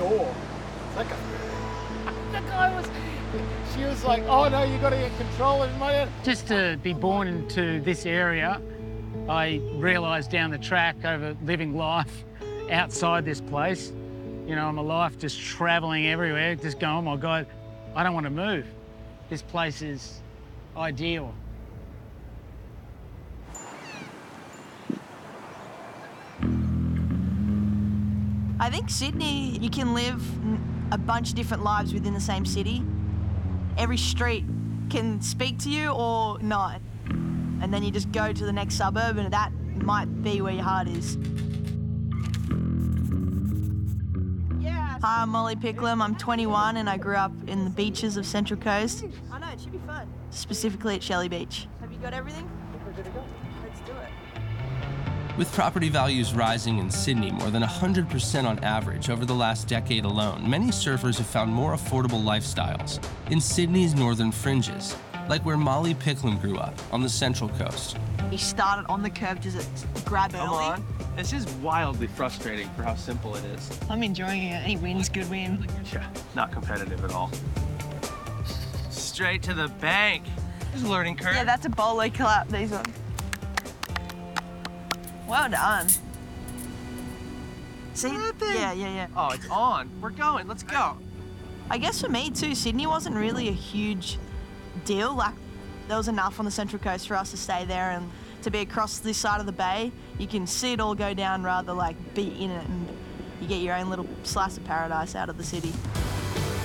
door. It's like the guy was, she was like, oh no, you got to get control of my head. Just to be born into this area, I realised down the track over living life outside this place, you know, my life just travelling everywhere, just going, oh my God, I don't want to move. This place is ideal. I think Sydney, you can live a bunch of different lives within the same city. Every street can speak to you or not. And then you just go to the next suburb and that might be where your heart is. Hi, I'm Molly Picklum. I'm 21 and I grew up in the beaches of Central Coast. I know, it should be fun. Specifically at Shelley Beach. Have you got everything? Let's do it. With property values rising in Sydney more than 100% on average over the last decade alone, many surfers have found more affordable lifestyles in Sydney's northern fringes, like where Molly Picklum grew up on the Central Coast. He started on the curb just grab early. Come on. It's just wildly frustrating for how simple it is. I'm enjoying it. Any win's good win. Yeah, not competitive at all. Straight to the bank. There's a learning curve. Yeah, that's a bolo clap, these ones. Well done. See? Yeah. Oh, it's on. We're going. Let's go. I guess for me too, Sydney wasn't really a huge deal. Like, there was enough on the Central Coast for us to stay there and to be across this side of the bay. You can see it all go down rather like be in it and you get your own little slice of paradise out of the city.